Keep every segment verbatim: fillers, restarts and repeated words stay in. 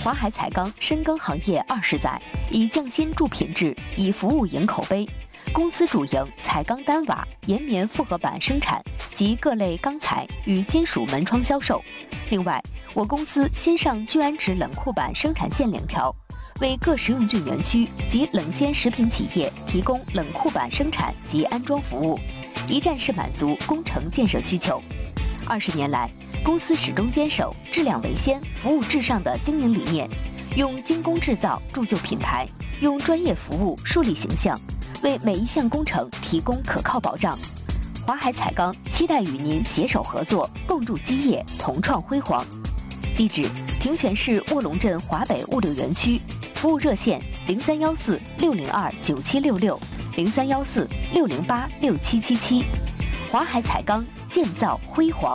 华海彩钢深耕行业二十载，以匠心助品质，以服务赢口碑。公司主营彩钢单瓦、岩棉复合板生产及各类钢材与金属门窗销售。另外，我公司新上聚氨酯冷库板生产线两条，为各食用菌园区及冷鲜食品企业提供冷库板生产及安装服务，一站式满足工程建设需求。二十年来，公司始终坚守质量为先、服务至上的经营理念，用精工制造铸就品牌，用专业服务树立形象，为每一项工程提供可靠保障。华海彩钢期待与您携手合作，共筑基业，同创辉煌。地址：平泉市卧龙镇华北物流园区，服务热线：零三幺四六零二九七六六，零三幺四六零八六七七七。华海彩钢，建造辉煌。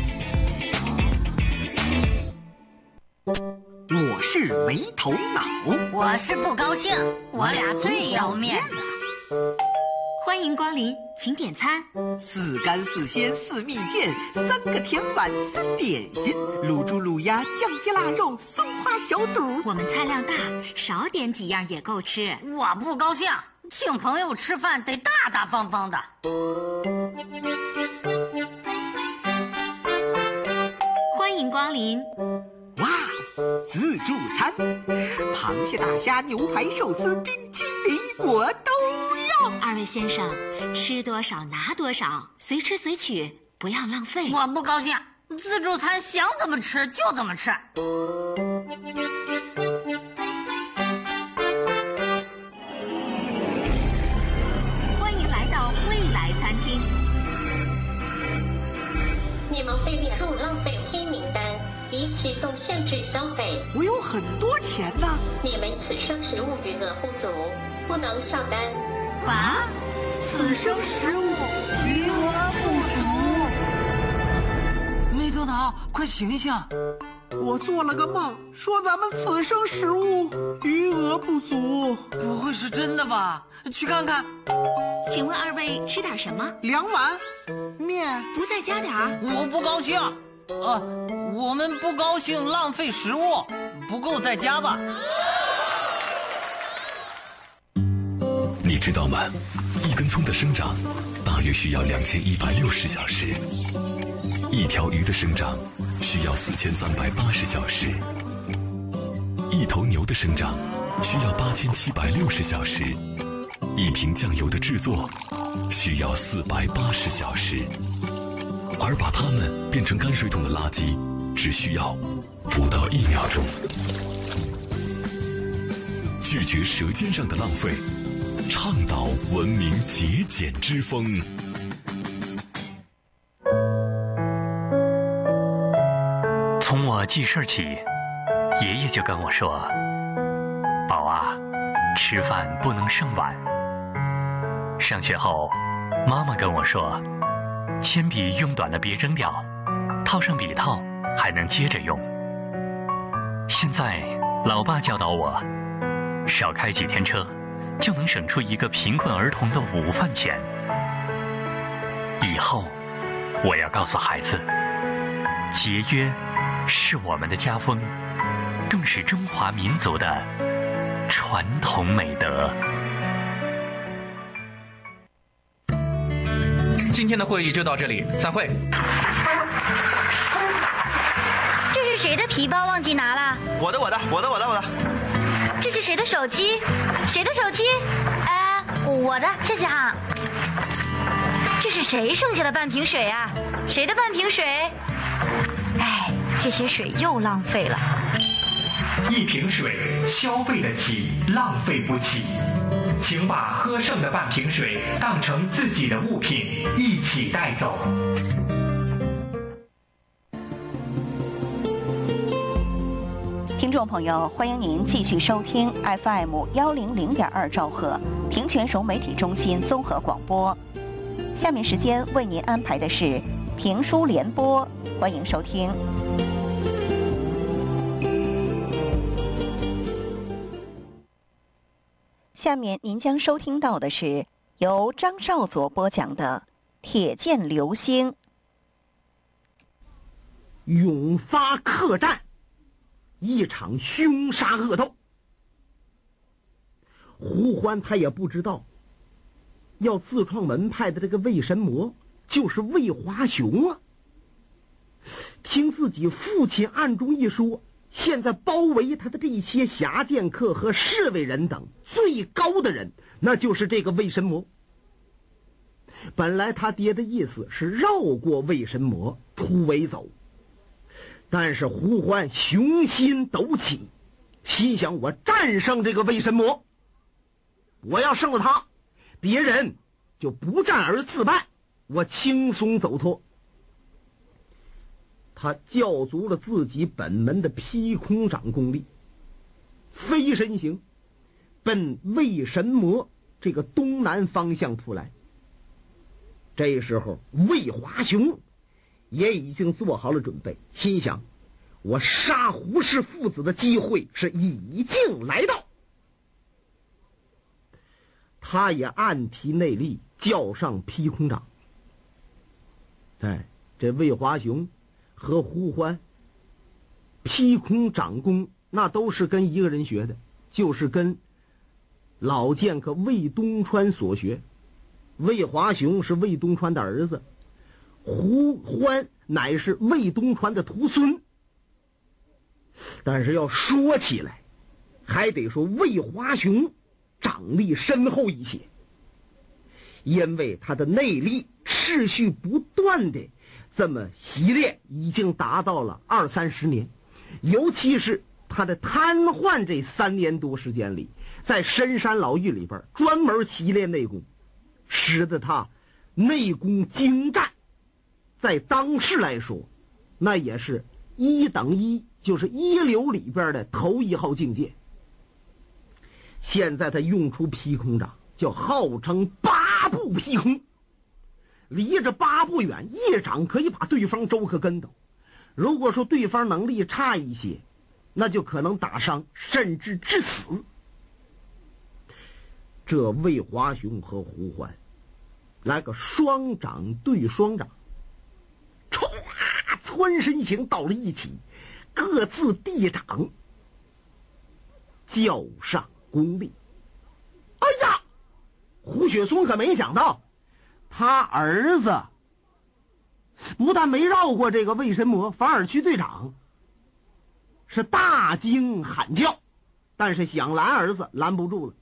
我是没头脑， 我是不高兴，我俩最要面子。 欢迎光临，请点餐。 四干四鲜四蜜饯，三个甜碗三点心，卤猪卤鸭酱鸡腊肉松花小肚。 我们菜量大，少点几样也够吃。 我不高兴，请朋友吃饭得大大方方的。 欢迎光临。 哇，自助餐，螃蟹、大虾、牛排、寿司、冰淇淋，我都要。 二位先生，吃多少拿多少，随吃随取，不要浪费。 我不高兴，自助餐想怎么吃就怎么吃。 欢迎来到未来餐厅。 你们被列入浪费黑名单，已启动限制消费。 我有很多钱呢。 你们此生食物余额不足，不能上单。 啊？此生食物余额不足。 没头脑，快醒醒！ 我做了个梦，说咱们此生食物余额不足。 不会是真的吧？去看看。 请问二位吃点什么？ 两碗面。 不再加点儿？ 我不高兴。呃，我们不高兴浪费食物，不够再加吧。 你知道吗？一根葱的生长大约需要两千一百六十小时，一条鱼的生长需要四千三百八十小时，一头牛的生长需要八千七百六十小时，一瓶酱油的制作需要四百八十小时，而把它们变成泔水桶的垃圾只需要不到一秒钟。拒绝舌尖上的浪费，倡导文明节俭之风。 从我记事起，爷爷就跟我说：“宝啊，吃饭不能剩碗。”上学后，妈妈跟我说：“铅笔用短了别扔掉，套上笔套还能接着用。”现在，老爸教导我，少开几天车，就能省出一个贫困儿童的午饭钱。以后，我要告诉孩子，节约是我们的家风，更是中华民族的传统美德。 今天的会议就到这里，散会。 这是谁的皮包忘记拿了？ 我的，我的，我的，我的，我的。 这是谁的手机？谁的手机？哎，我的，谢谢哈。这是谁剩下的半瓶水啊？谁的半瓶水？哎，这些水又浪费了。 一瓶水消费得起，浪费不起。请把喝剩的半瓶水当成自己的物品，一起带走。 听众朋友，欢迎您继续收听 F M 幺零零点二兆赫平泉省媒体中心综合广播。下面时间为您安排的是评书联播，欢迎收听。下面您将收听到的是由张少佐播讲的《铁剑流星》。 永发客栈， 一场凶杀恶斗。胡欢他也不知道，要自创门派的这个魏神魔就是魏华雄啊。听自己父亲暗中一说，现在包围他的这些侠剑客和侍卫人等最高的人，那就是这个魏神魔。本来他爹的意思是绕过魏神魔突围走，但是胡欢雄心陡起，心想我战胜这个魏神魔，我要胜了他，别人就不战而自败，我轻松走脱。他教足了自己本门的劈空掌功力，飞身行，奔魏神魔这个东南方向扑来。这时候魏华雄也已经做好了准备，心想我杀胡氏父子的机会是已经来到。他也暗提内力，叫上劈空掌。哎，这魏华雄和胡欢劈空掌功那都是跟一个人学的，就是跟老剑客魏东川所学。魏华雄是魏东川的儿子，胡欢乃是魏东川的徒孙。但是要说起来，还得说魏华雄掌力深厚一些，因为他的内力持续不断的这么习练，已经达到了二三十年。尤其是他的瘫痪这三年多时间里，在深山老峪里边专门习练内功，使得他内功精湛，在当时来说那也是一等一，就是一流里边的头一号境界。现在他用出劈空掌，叫号称八步劈空，离着八步远，一掌可以把对方周个跟头。如果说对方能力差一些，那就可能打伤甚至致死。这魏华雄和胡欢来个双掌对双掌，唰，蹿身形到了一起，各自递掌，较上功力。哎呀，胡雪松可没想到，他儿子不但没绕过这个魏神魔，反而去对掌，是大惊喊叫，但是想拦儿子拦不住了。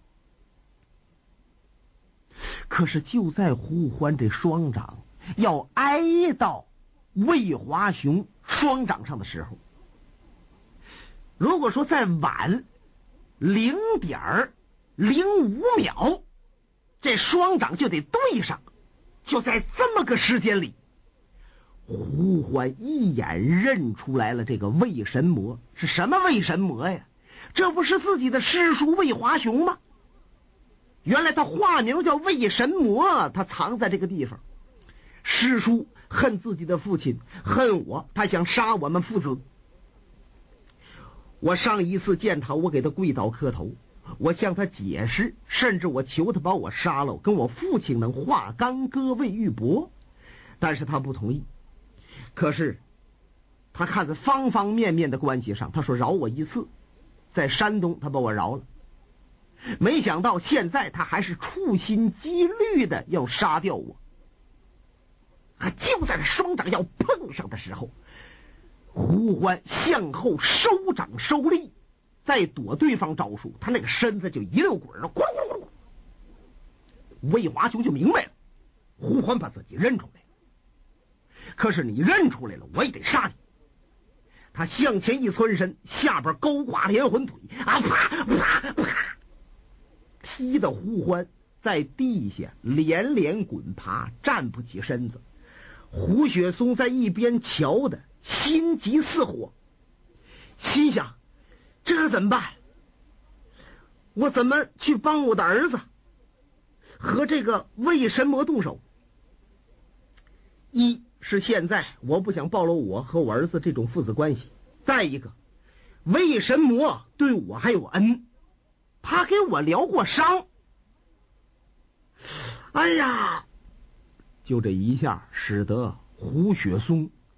可是就在胡欢这双掌要挨到魏华雄双掌上的时候，如果说再晚零点零五秒，这双掌就得对上。就在这么个时间里，胡欢一眼认出来了这个魏神魔。是什么魏神魔呀？这不是自己的师叔魏华雄吗？原来他化名叫魏神魔，他藏在这个地方。师叔恨自己的父亲，恨我，他想杀我们父子。我上一次见他，我给他跪倒磕头，我向他解释，甚至我求他把我杀了，跟我父亲能化干戈为玉帛，但是他不同意。可是他看在方方面面的关系上，他说饶我一次。在山东他把我饶了，没想到现在他还是处心积虑的要杀掉我。啊！就在这双掌要碰上的时候，胡欢向后收掌收力，再躲对方招数，他那个身子就一溜滚了，咕噜咕噜。魏华雄就明白了，胡欢把自己认出来了。可是你认出来了，我也得杀你。他向前一窜身，下边勾挂连环腿，啊啪啪啪，踢得胡欢在地下连连滚爬，站不起身子。胡雪松在一边瞧的心急似火，心想这可怎么办？我怎么去帮我的儿子和这个魏神魔动手？一是现在我不想暴露我和我儿子这种父子关系，再一个魏神魔对我还有恩，他给我疗过伤。哎呀，就这一下使得胡雪松